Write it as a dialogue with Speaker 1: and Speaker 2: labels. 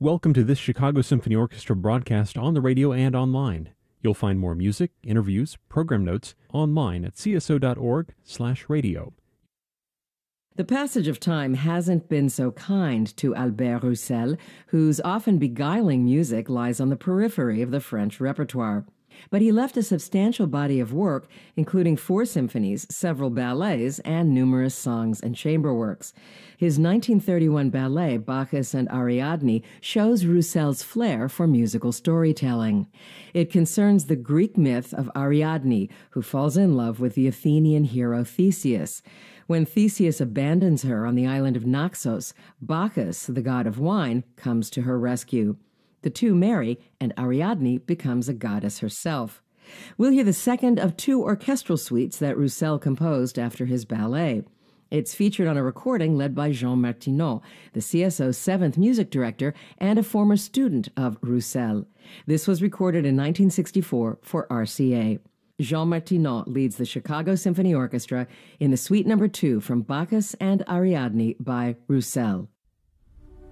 Speaker 1: Welcome to this Chicago Symphony Orchestra broadcast on the radio and online. You'll find more music, interviews, program notes online at cso.org/radio.
Speaker 2: The passage of time hasn't been so kind to Albert Roussel, whose often beguiling music lies on the periphery of the French repertoire. But he left a substantial body of work, including 4 symphonies, several ballets, and numerous songs and chamber works. His 1931 ballet, Bacchus and Ariadne, shows Roussel's flair for musical storytelling. It concerns the Greek myth of Ariadne, who falls in love with the Athenian hero Theseus. When Theseus abandons her on the island of Naxos, Bacchus, the god of wine, comes to her rescue. The two marry, and Ariadne becomes a goddess herself. We'll hear the second of 2 orchestral suites that Roussel composed after his ballet. It's featured on a recording led by Jean Martineau, the CSO's 7th music director and a former student of Roussel. This was recorded in 1964 for RCA. Jean Martineau leads the Chicago Symphony Orchestra in the Suite No. 2 from Bacchus and Ariadne by Roussel.